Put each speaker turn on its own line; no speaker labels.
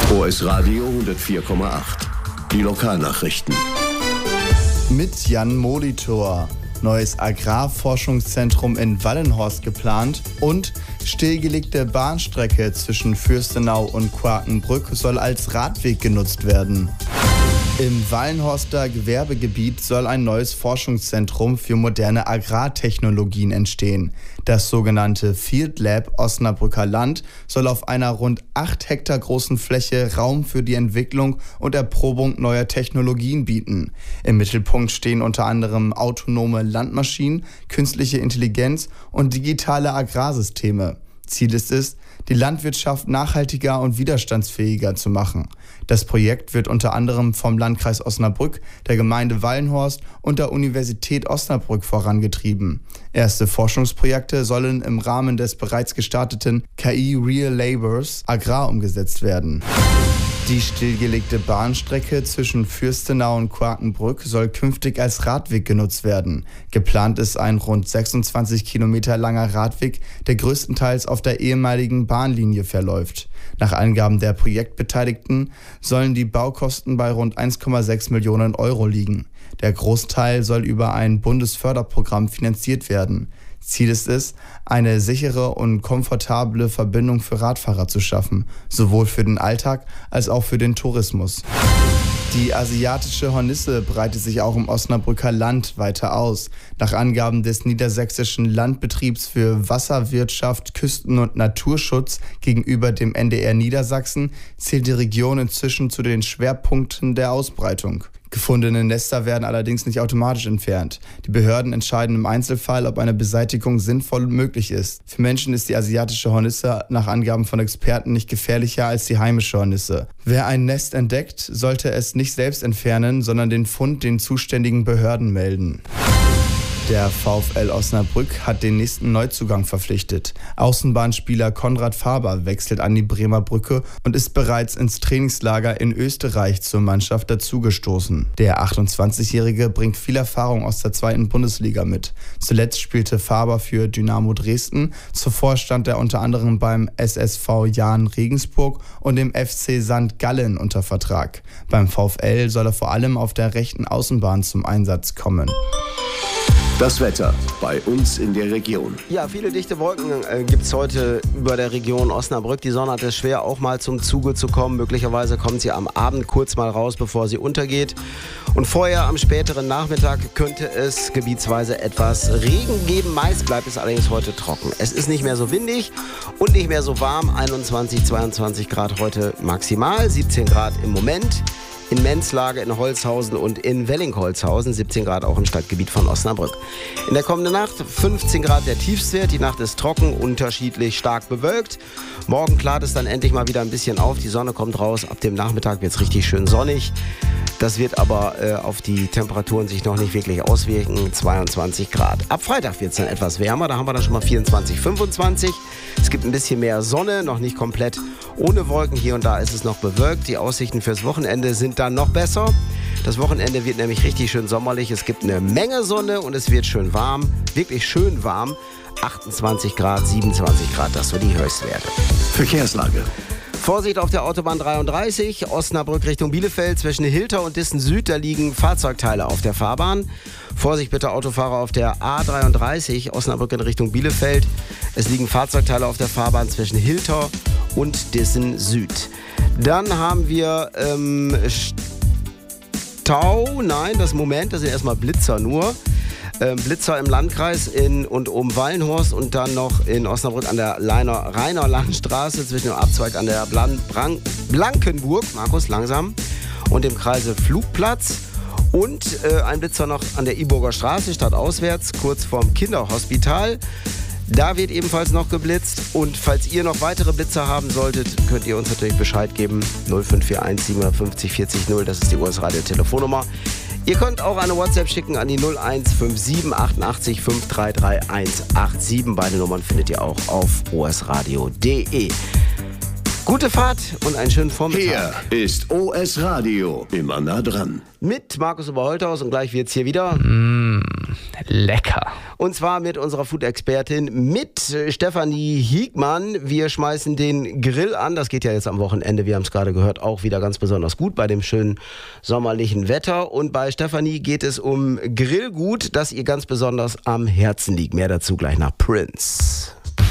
OS Radio 104,8. Die Lokalnachrichten.
Mit Jan Molitor. Neues Agrarforschungszentrum in Wallenhorst geplant und stillgelegte Bahnstrecke zwischen Fürstenau und Quakenbrück soll als Radweg genutzt werden. Im Wallenhorster Gewerbegebiet soll ein neues Forschungszentrum für moderne Agrartechnologien entstehen. Das sogenannte Field Lab Osnabrücker Land soll auf einer rund 8 Hektar großen Fläche Raum für die Entwicklung und Erprobung neuer Technologien bieten. Im Mittelpunkt stehen unter anderem autonome Landmaschinen, künstliche Intelligenz und digitale Agrarsysteme. Ziel ist es, die Landwirtschaft nachhaltiger und widerstandsfähiger zu machen. Das Projekt wird unter anderem vom Landkreis Osnabrück, der Gemeinde Wallenhorst und der Universität Osnabrück vorangetrieben. Erste Forschungsprojekte sollen im Rahmen des bereits gestarteten KI Real Labors Agrar umgesetzt werden. Die stillgelegte Bahnstrecke zwischen Fürstenau und Quakenbrück soll künftig als Radweg genutzt werden. Geplant ist ein rund 26 Kilometer langer Radweg, der größtenteils auf der ehemaligen Bahnlinie verläuft. Nach Angaben der Projektbeteiligten sollen die Baukosten bei rund 1,6 Millionen Euro liegen. Der Großteil soll über ein Bundesförderprogramm finanziert werden. Ziel ist es, eine sichere und komfortable Verbindung für Radfahrer zu schaffen, sowohl für den Alltag als auch für den Tourismus. Die asiatische Hornisse breitet sich auch im Osnabrücker Land weiter aus. Nach Angaben des Niedersächsischen Landbetriebs für Wasserwirtschaft, Küsten- und Naturschutz gegenüber dem NDR Niedersachsen zählt die Region inzwischen zu den Schwerpunkten der Ausbreitung. Gefundene Nester werden allerdings nicht automatisch entfernt. Die Behörden entscheiden im Einzelfall, ob eine Beseitigung sinnvoll möglich ist. Für Menschen ist die asiatische Hornisse nach Angaben von Experten nicht gefährlicher als die heimische Hornisse. Wer ein Nest entdeckt, sollte es nicht selbst entfernen, sondern den Fund den zuständigen Behörden melden. Der VfL Osnabrück hat den nächsten Neuzugang verpflichtet. Außenbahnspieler Konrad Faber wechselt an die Bremer Brücke und ist bereits ins Trainingslager in Österreich zur Mannschaft dazugestoßen. Der 28-Jährige bringt viel Erfahrung aus der 2. Bundesliga mit. Zuletzt spielte Faber für Dynamo Dresden. Zuvor stand er unter anderem beim SSV Jahn Regensburg und dem FC St. Gallen unter Vertrag. Beim VfL soll er vor allem auf der rechten Außenbahn zum Einsatz kommen.
Das Wetter bei uns in der Region.
Ja, viele dichte Wolken gibt es heute über der Region Osnabrück. Die Sonne hat es schwer, auch mal zum Zuge zu kommen. Möglicherweise kommt sie am Abend kurz mal raus, bevor sie untergeht. Und vorher am späteren Nachmittag könnte es gebietsweise etwas Regen geben. Meist bleibt es allerdings heute trocken. Es ist nicht mehr so windig und nicht mehr so warm. 21, 22 Grad heute maximal, 17 Grad im Moment. In Menzlage, in Holzhausen und in Wellingholzhausen, 17 Grad auch im Stadtgebiet von Osnabrück. In der kommenden Nacht 15 Grad der Tiefstwert, die Nacht ist trocken, unterschiedlich stark bewölkt. Morgen klart es dann endlich mal wieder ein bisschen auf, die Sonne kommt raus, ab dem Nachmittag wird es richtig schön sonnig. Das wird aber auf die Temperaturen sich noch nicht wirklich auswirken, 22 Grad. Ab Freitag wird es dann etwas wärmer, da haben wir dann schon mal 24, 25. Es gibt ein bisschen mehr Sonne, noch nicht komplett ohne Wolken. Hier und da ist es noch bewölkt. Die Aussichten fürs Wochenende sind dann noch besser. Das Wochenende wird nämlich richtig schön sommerlich. Es gibt eine Menge Sonne und es wird schön warm, wirklich schön warm. 28 Grad, 27 Grad, das sind die Höchstwerte.
Verkehrslage.
Vorsicht auf der Autobahn 33, Osnabrück Richtung Bielefeld, zwischen Hilter und Dissen Süd, da liegen Fahrzeugteile auf der Fahrbahn. Vorsicht bitte Autofahrer auf der A33, Osnabrück in Richtung Bielefeld. Es liegen Fahrzeugteile auf der Fahrbahn zwischen Hilter und Dissen Süd. Dann haben wir Stau, nein, das sind erstmal Blitzer nur. Blitzer im Landkreis in und um Wallenhorst und dann noch in Osnabrück an der Rheinerlandstraße zwischen dem Abzweig an der Blankenburg, Markus, langsam, und dem Kreise Flugplatz. Und ein Blitzer noch an der Iburger Straße, stadtauswärts, kurz vorm Kinderhospital. Da wird ebenfalls noch geblitzt. Und falls ihr noch weitere Blitzer haben solltet, könnt ihr uns natürlich Bescheid geben. 0541 750 40 0, das ist die US-Radio-Telefonnummer. Ihr könnt auch eine WhatsApp schicken an die 0157 88 533 187. Beide Nummern findet ihr auch auf osradio.de. Gute Fahrt und einen schönen Vormittag.
Hier ist OS Radio, immer nah dran.
Mit Markus Oberholthaus und gleich wird's hier wieder
lecker.
Und zwar mit unserer Food-Expertin, mit Stefanie Hiegmann. Wir schmeißen den Grill an. Das geht ja jetzt am Wochenende, wir haben es gerade gehört, auch wieder ganz besonders gut bei dem schönen sommerlichen Wetter. Und bei Stefanie geht es um Grillgut, das ihr ganz besonders am Herzen liegt. Mehr dazu gleich nach Prince.